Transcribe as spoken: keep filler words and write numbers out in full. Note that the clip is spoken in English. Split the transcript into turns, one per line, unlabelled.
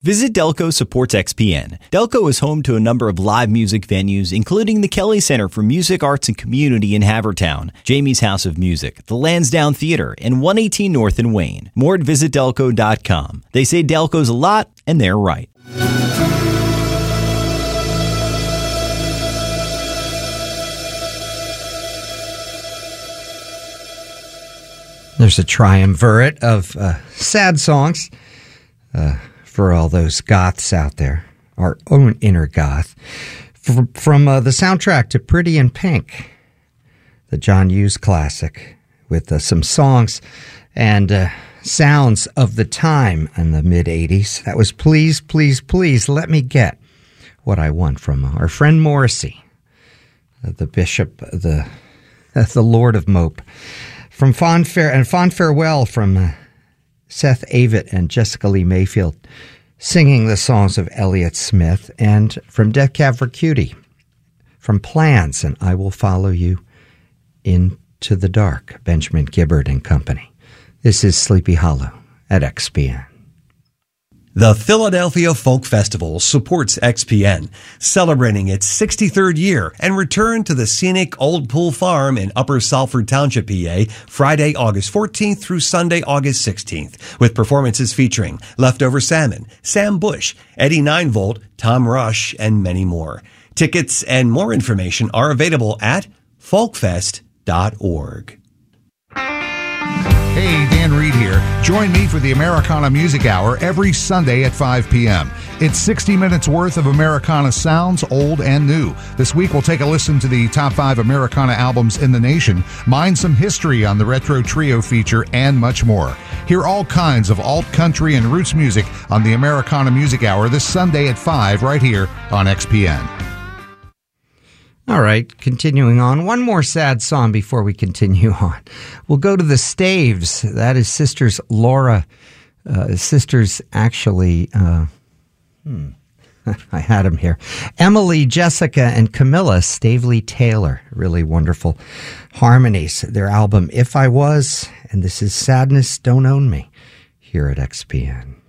Visit Delco supports X P N. Delco is home to a number of live music venues, including the Kelly Center for Music, Arts, and Community in Havertown, Jamie's House of Music, the Lansdowne Theater, and one eighteen North in Wayne. More at visit delco dot com. They say Delco's a lot, and they're right.
There's a triumvirate of uh, sad songs uh, for all those goths out there, our own inner goth. From, from uh, the soundtrack to Pretty in Pink, the John Hughes classic, with uh, some songs and uh, sounds of the time in the mid-eighties. That was Please, Please, Please Let Me Get What I Want from our friend Morrissey, uh, the bishop, the, uh, the Lord of Mope. From Fond Fare and Fond Farewell from uh, Seth Avett and Jessica Lee Mayfield singing the songs of Elliott Smith, and from Death Cab for Cutie, from Plans and I Will Follow You Into the Dark, Benjamin Gibbard and Company. This is Sleepy Hollow at X P N.
The Philadelphia Folk Festival supports X P N, celebrating its sixty-third year and return to the scenic Old Pool Farm in Upper Salford Township, P A, Friday, August fourteenth through Sunday, August sixteenth, with performances featuring Leftover Salmon, Sam Bush, Eddie nine volt, Tom Rush, and many more. Tickets and more information are available at folkfest dot org.
Hey, Dan Reed here. Join me for the Americana Music Hour every Sunday at five p.m. It's sixty minutes worth of Americana sounds, old and new. This week we'll take a listen to the top five Americana albums in the nation, mine some history on the Retro Trio feature, and much more. Hear all kinds of alt country and roots music on the Americana Music Hour this Sunday at five right here on X P N.
All right, continuing on. One more sad song before we continue on. We'll go to the Staves. That is Sisters Laura. Uh, sisters actually, uh, hmm, I had them here. Emily, Jessica, and Camilla Stavely Taylor. Really wonderful harmonies. Their album, If I Was, and this is Sadness Don't Own Me, here at X P N.